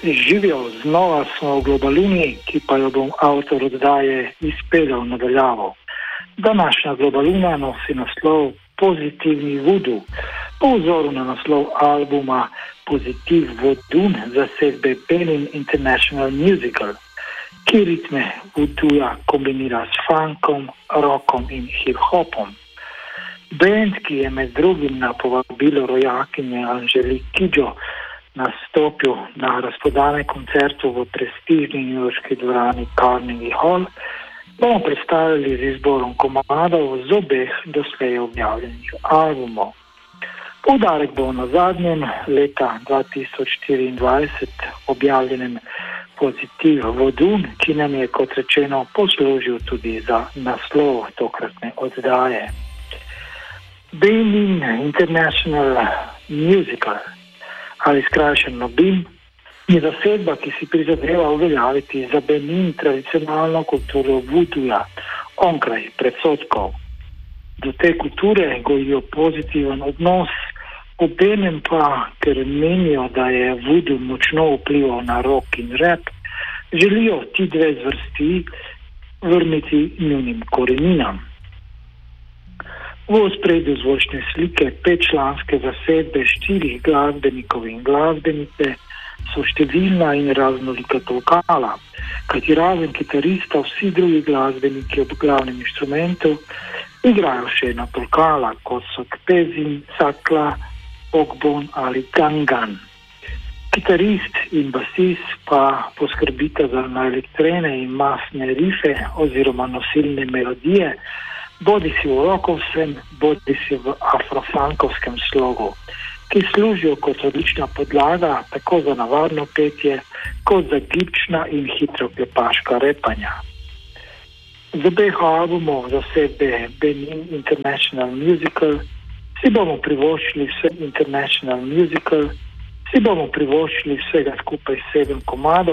Živijo, znova smo v Globaluni, ki pa jo bom avtor oddaje izpeljal nadaljavo. Današnja Globaluna nosi naslov Pozitivni voodoo, po vzoru na naslov albuma Pozitiv voodoo zasedbe Benin International Musical, ki ritme voodooja kombinira s funkom, rockom in hip-hopom. Band, ki je med drugim na povabilo rojakinje Angelique Kidjo nastopil na razprodanem koncertu v prestižni newyorški dvorani Carnegie Hall, bomo predstavili z izborom komadov z obeh doslej objavljenih albumov. Poudarek bo na zadnjem leta 2024 objavljenem Pozitiv voodoo, ki nam je, kot rečeno, poslužil tudi za naslov tokratne oddaje. Benin International Musical, ali skrajšano BIM, je zasedba, ki si prizadeva uveljaviti za Benin tradicionalno kulturo vooduja onkraj predsodkov. Do te kulture gojijo pozitiven odnos, obenem pa, ker menijo, da je voodoo močno vplival na rock in rap, želijo ti dve zvrsti vrniti njunim koreninam. V ospredju zvočne slike 5-članske zasedbe 4 glasbenikov in glasbenice so številna in raznolika tolkala, kajti razen kitarista vsi drugi glasbeniki ob glavnem inštrumentu igrajo še na tolkala, kot so kpezin, sakla, ogbon ali gangan. Kitarist in basist pa poskrbita za naelektrene in masne rife oziroma nosilne melodije, bodi si v rockovskem, bodi si v afrofunkovskem slogu, ki služijo kot odlična podlaga tako za navadno petje, kot za gibčna in hitroklepaška repanja. Z obeh albumov zasedbe Benin International Musical si bomo privoščili vsega skupaj 7 komadov,